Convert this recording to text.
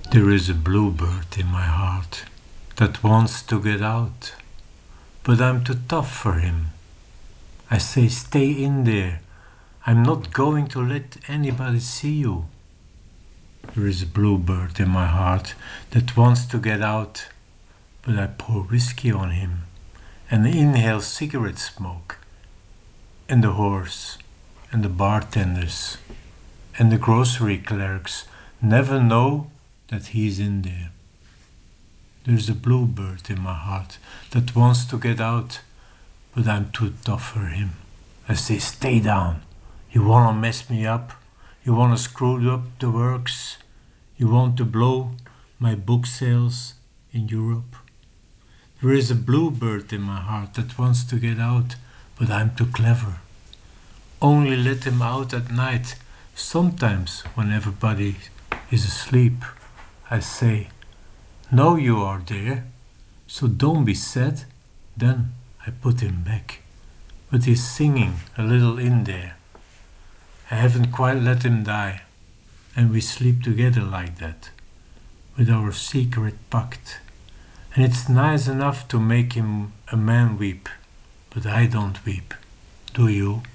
There is a bluebird in my heart that wants to get out, but I'm too tough for him. I say, stay in there. I'm not going to let anybody see you. There is a bluebird in my heart that wants to get out, but I pour whiskey on him and inhale cigarette smoke. And the horse and the bartenders and the grocery clerks never know that he's in there. There's a bluebird in my heart that wants to get out, but I'm too tough for him. I say, stay down. You wanna mess me up? You wanna screw up the works? You want to blow my book sales in Europe? There is a bluebird in my heart that wants to get out, but I'm too clever. Only let him out at night, sometimes when everybody is asleep. I say, now you are there, so don't be sad. Then I put him back, but he's singing a little in there. I haven't quite let him die, and we sleep together like that, with our secret pact. And it's nice enough to make him a man weep, but I don't weep. Do you?